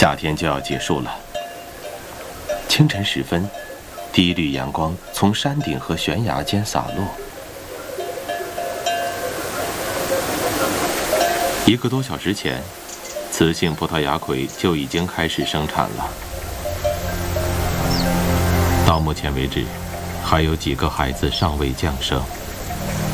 夏天就要结束了。清晨时分，第一缕阳光从山顶和悬崖间洒落。1个多小时前，雌性葡萄牙葵就已经开始生产了。到目前为止，还有几个孩子尚未降生。